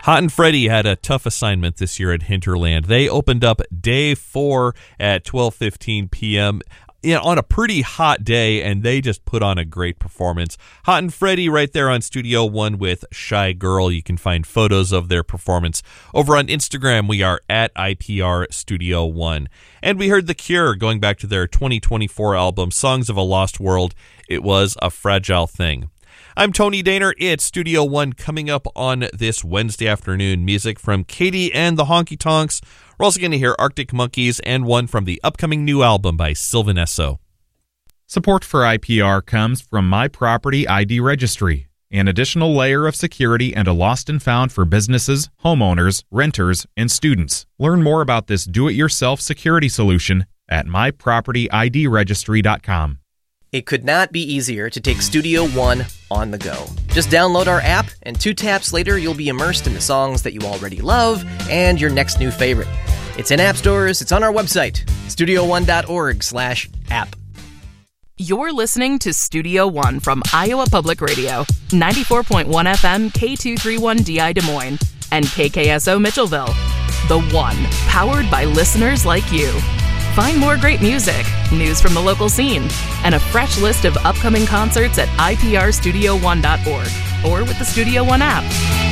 Hot and Freddy had a tough assignment this year at Hinterland. They opened up day 4 at 12:15 p.m. On a pretty hot day, and they just put on a great performance. Hot and Freddy right there on Studio One with Shy Girl. You can find photos of their performance over on Instagram. We are at IPR Studio One. And we heard The Cure going back to their 2024 album, Songs of a Lost World. It was a fragile thing. I'm Tony Daner. It's Studio One coming up on this Wednesday afternoon. Music from Katie and the Honky Tonks. We're also going to hear Arctic Monkeys and one from the upcoming new album by Sylvan Esso. Support for IPR comes from My Property ID Registry, an additional layer of security and a lost and found for businesses, homeowners, renters, and students. Learn more about this do-it-yourself security solution at mypropertyidregistry.com. It could not be easier to take Studio One on the go. Just download our app, and 2 taps later, you'll be immersed in the songs that you already love and your next new favorite. It's in app stores. It's on our website, studio1.org/app. You're listening to Studio One from Iowa Public Radio, 94.1 FM, K231DI Des Moines, and KKSO Mitchellville. The One, powered by listeners like you. Find more great music, news from the local scene, and a fresh list of upcoming concerts at iprstudio1.org or with the Studio One app.